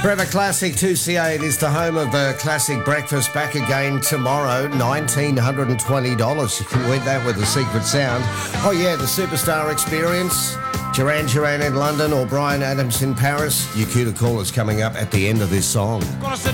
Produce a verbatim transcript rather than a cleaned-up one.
Forever Classic two C eight is the home of the Classic Breakfast, back again tomorrow, one thousand nine hundred twenty dollars. You can win that with the Secret Sound. Oh yeah, the Superstar Experience, Duran Duran in London or Bryan Adams in Paris. Your cue to call is coming up at the end of this song.